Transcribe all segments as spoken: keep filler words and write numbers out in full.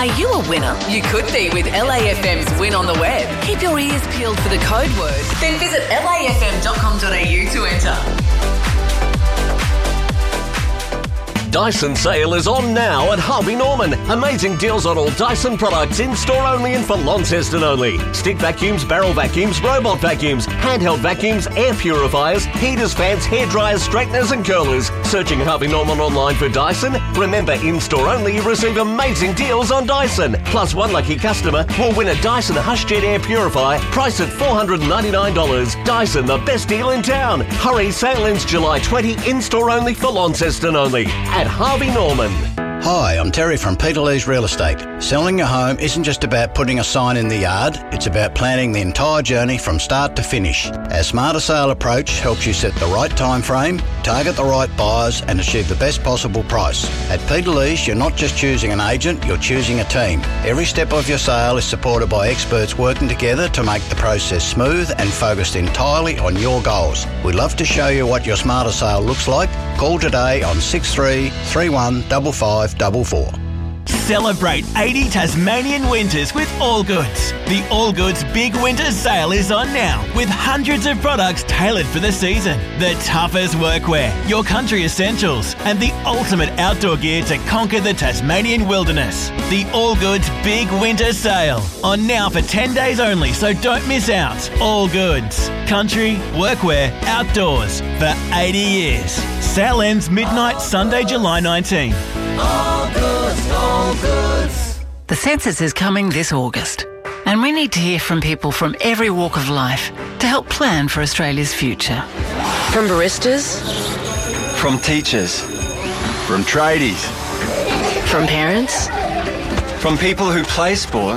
Are you a winner? You could be with L A F M's Win on the Web. Keep your ears peeled for the code word. Then visit L A F M dot com dot A U to enter. Dyson sale is on now at Harvey Norman. Amazing deals on all Dyson products in store only and for Launceston only. Stick vacuums, barrel vacuums, robot vacuums, handheld vacuums, air purifiers, heaters, fans, hairdryers, straighteners and curlers. Searching Harvey Norman online for Dyson? Remember, in store only you receive amazing deals on Dyson. Plus one lucky customer will win a Dyson HushJet air purifier priced at four hundred ninety-nine dollars. Dyson, the best deal in town. Hurry, sale ends July twentieth, in store only for Launceston only. At Harvey Norman. Hi, I'm Terry from Peter Lee's Real Estate. Selling your home isn't just about putting a sign in the yard, it's about planning the entire journey from start to finish. Our Smarter Sale approach helps you set the right time frame, target the right buyers and achieve the best possible price. At Peter Lee's, you're not just choosing an agent, you're choosing a team. Every step of your sale is supported by experts working together to make the process smooth and focused entirely on your goals. We'd love to show you what your Smarter Sale looks like. Call today on six three three one five five four four. Celebrate eighty Tasmanian winters with All Goods. The All Goods Big Winter Sale is on now with hundreds of products tailored for the season. The toughest workwear, your country essentials and the ultimate outdoor gear to conquer the Tasmanian wilderness. The All Goods Big Winter Sale on now for ten days only, so don't miss out. All Goods. Country, workwear, outdoors for eighty years. Sale ends midnight Sunday, July nineteenth. All Goods, All Goods. The census is coming this August, and we need to hear from people from every walk of life to help plan for Australia's future. From baristas, from teachers, from tradies, from parents, from people who play sport,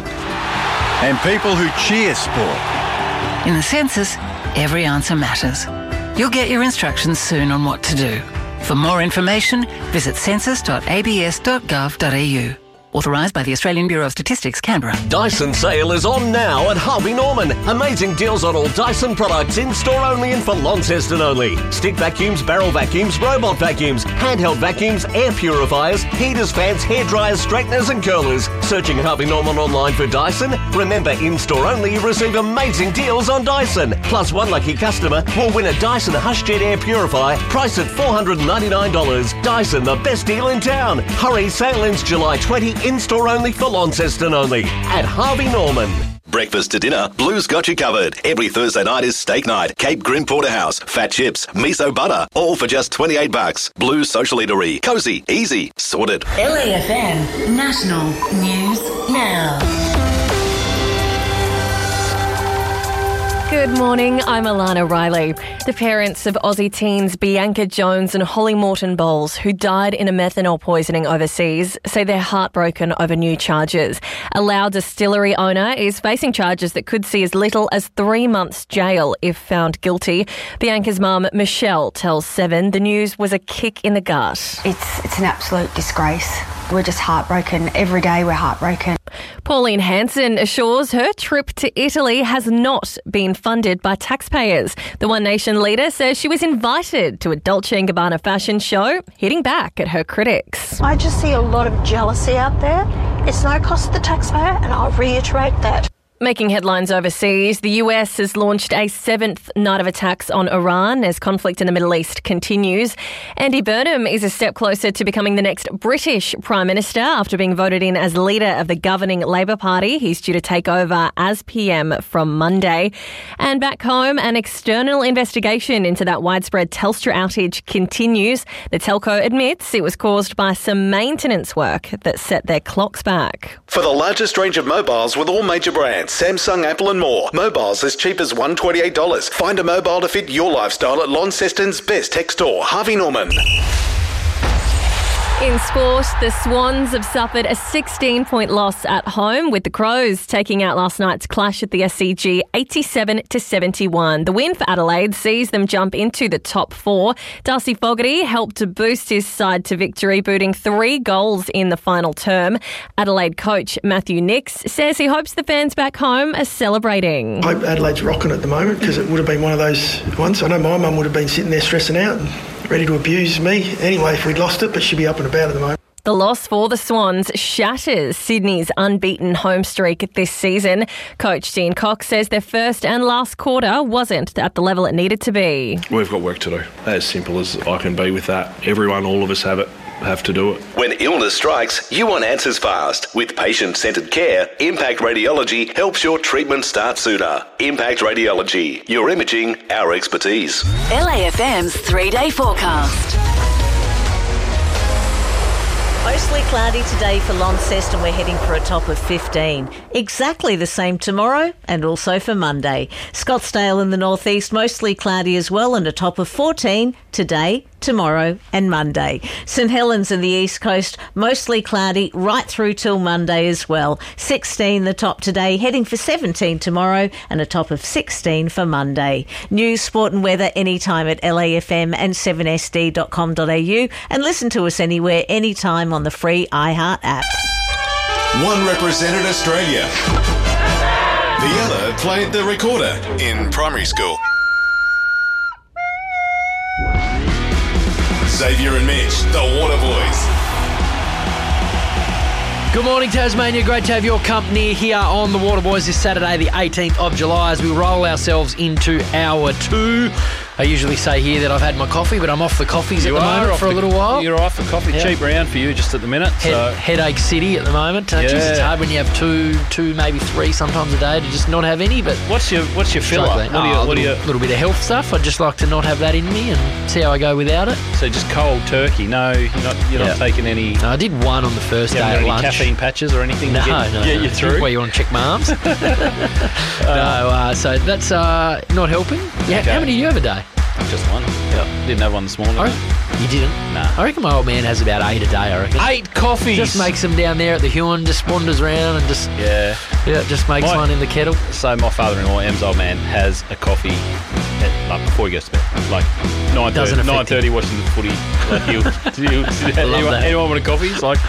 and people who cheer sport. In the census, every answer matters. You'll get your instructions soon on what to do. For more information, visit census dot a b s dot gov dot a u. Authorised by the Australian Bureau of Statistics, Canberra. Dyson sale is on now at Harvey Norman. Amazing deals on all Dyson products in store only and for Launceston only. Stick vacuums, barrel vacuums, robot vacuums, handheld vacuums, air purifiers, heaters, fans, hairdryers, straighteners and curlers. Searching Harvey Norman online for Dyson? Remember, in store only you receive amazing deals on Dyson. Plus one lucky customer will win a Dyson HushJet air purifier priced at four hundred ninety-nine dollars. Dyson, the best deal in town. Hurry, sale ends July twentieth. In store only for Launceston only. At Harvey Norman. Breakfast to dinner, Blue's got you covered. Every Thursday night is steak night. Cape Grim Porterhouse, fat chips, miso butter, all for just twenty-eight bucks. Blue's Social Eatery. Cosy, easy, sorted. L A F M National News Now. Good morning, I'm Alana Riley. The parents of Aussie teens Bianca Jones and Holly Morton Bowles, who died in a methanol poisoning overseas, say they're heartbroken over new charges. A Lau distillery owner is facing charges that could see as little as three months jail if found guilty. Bianca's mum, Michelle, tells Seven the news was a kick in the gut. It's, it's an absolute disgrace. We're just heartbroken. Every day we're heartbroken. Pauline Hanson assures her trip to Italy has not been funded by taxpayers. The One Nation leader says she was invited to a Dolce and Gabbana fashion show, hitting back at her critics. I just see a lot of jealousy out there. It's no cost to the taxpayer, and I'll reiterate that. Making headlines overseas, the U S has launched a seventh night of attacks on Iran as conflict in the Middle East continues. Andy Burnham is a step closer to becoming the next British Prime Minister after being voted in as leader of the governing Labor Party. He's due to take over as P M from Monday. And back home, an external investigation into that widespread Telstra outage continues. The telco admits it was caused by some maintenance work that set their clocks back. For the largest range of mobiles with all major brands, Samsung, Apple and more. Mobiles as cheap as one hundred twenty-eight dollars. Find a mobile to fit your lifestyle at Launceston's best tech store, Harvey Norman. In sport, the Swans have suffered a sixteen-point loss at home, with the Crows taking out last night's clash at the S C G eighty-seven to seventy-one. The win for Adelaide sees them jump into the top four. Darcy Fogarty helped to boost his side to victory, booting three goals in the final term. Adelaide coach Matthew Nix says he hopes the fans back home are celebrating. I hope Adelaide's rocking at the moment, because it would have been one of those ones. I know my mum would have been sitting there stressing out and ready to abuse me anyway if we'd lost it, but she'd be up and about at the moment. The loss for the Swans shatters Sydney's unbeaten home streak this season. Coach Dean Cox says their first and last quarter wasn't at the level it needed to be. We've got work to do. As simple as I can be with that. Everyone, all of us have it. Have to do it. When illness strikes, you want answers fast. With patient-centred care, Impact Radiology helps your treatment start sooner. Impact Radiology, your imaging, our expertise. L A F M's three-day forecast. Mostly cloudy today for Launceston. We're heading for a top of fifteen. Exactly the same tomorrow and also for Monday. Scottsdale in the northeast, mostly cloudy as well, and a top of fourteen today, tomorrow and Monday. St Helens in the east coast, mostly cloudy right through till Monday as well. sixteen the top today, heading for seventeen tomorrow and a top of sixteen for Monday. News, sport and weather anytime at L A F M and seven S D dot com dot A U, and listen to us anywhere, anytime on the free iHeart app. One represented Australia. The other played the recorder in primary school. Xavier and Mitch, the Water Boys. Good morning, Tasmania. Great to have your company here on the Water Boys this Saturday, the eighteenth of July, as we roll ourselves into hour two. I usually say here that I've had my coffee, but I'm off the coffees you at the moment for the, a little while. You're off the coffee. Yeah. Cheap round for you just at the minute. Head, so. Headache City at the moment. Uh, Yeah. geez, it's hard when you have two, two, maybe three sometimes a day to just not have any. But what's your what's your filler? What oh, do you, a what little, do you... little bit of health stuff. I'd just like to not have that in me and see how I go without it. So just cold turkey. No, you're not. You're Yeah. not taking any. No, I did one on the first You day haven't at got lunch. any caffeine patches or anything No, to get, no, get no. you through? Where you want to check my arms? no, uh, so that's uh, not helping. Yeah, Okay. how many do you have a day? Just one. Yeah. Didn't have one this morning. Oh, you didn't? Nah. I reckon my old man has about eight a day, I reckon. Eight coffees. Just makes them down there at the Huon, just wanders around and just Yeah. yeah, just makes My- one in the kettle. So my father-in-law, Em's old man, has a coffee at, like before he goes to bed, like nine Doesn't thirty, affect nine thirty watching the footy. Like he'll, he'll sit down. Love anyone, that. anyone want a coffee? It's like,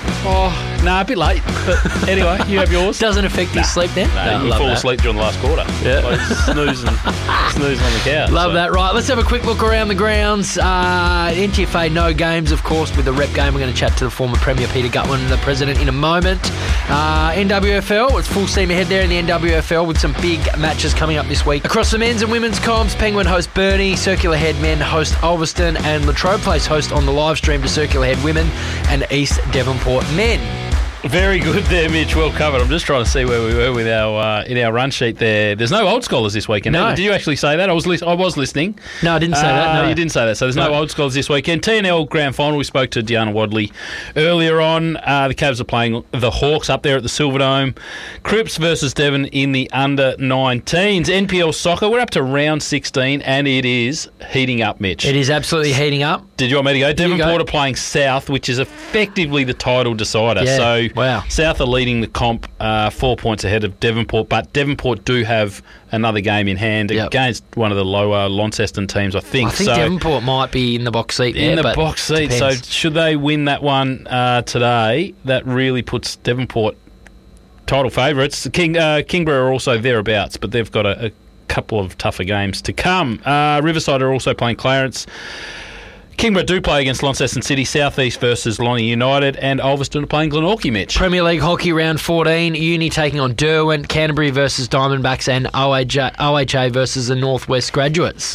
oh, nah, a bit late. But anyway, you have yours. Doesn't affect Nah. his sleep then? No, No, you love fall that. asleep during the last quarter. Yeah. Like snoozing, snoozing on the couch. Love so. that. Right, let's have a quick look around the grounds. Uh, N T F A no games, of course, with the rep game. We're going to chat to the former Premier Peter Gutwin, the president, in a moment. Uh, N W F L, it's full steam ahead there in the N W F L with some big matches coming up this week. Across the men's and women's comps, Penguin host Burnie, Circular Head men host Ulverston, and Latrobe Place host on the live stream to Circular Head women and East Devonport men. Very good there, Mitch. Well covered. I'm just trying to see where we were with our uh, in our run sheet there. There's no old scholars this weekend. No. Did you actually say that? I was li- I was listening. No, I didn't say that. Uh, No, you didn't say that. So there's no, No. old scholars this weekend. T N L Grand Final. We spoke to Deanna Wadley earlier on. Uh, the Cavs are playing the Hawks up there at the Silverdome. Cripps versus Devon in the under nineteens. N P L soccer. We're up to round sixteen, and it is heating up, Mitch. It is absolutely heating up. Did you want me to go? You Devonport go. are playing South, which is effectively the title decider. Yeah. So Wow. South are leading the comp, uh, four points ahead of Devonport, but Devonport do have another game in hand Yep. against one of the lower Launceston teams, I think. I think so Devonport might be in the box seat there. in the but box seat. depends. So should they win that one uh, today, that really puts Devonport title favourites. King uh, Kingborough are also thereabouts, but they've got a, a couple of tougher games to come. Uh, Riverside are also playing Clarence. Kingborough do play against Launceston City, South East versus Lonnie United, and Ulverston are playing Glenorchy, Mitch. Premier League hockey round fourteen, Uni taking on Derwent, Canterbury versus Diamondbacks, and O H A, O H A versus the Northwest Graduates.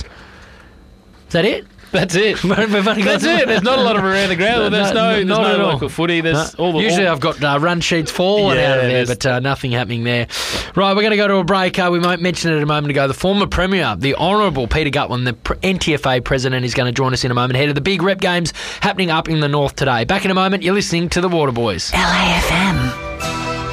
Is that it? That's it. We've only got- That's it. There's not a lot of around the ground. There's no, there's not no at all. local footy. There's No. all the Usually all, I've got uh, run sheets falling Yeah, out of there, there's- but uh, nothing happening there. Right, we're going to go to a break. Uh, we might mention it a moment ago. The former Premier, the Honourable Peter Gutwin, the Pr- N T F A President, is going to join us in a moment ahead of the big rep games happening up in the north today. Back in a moment. You're listening to the Water Boys. L A F M.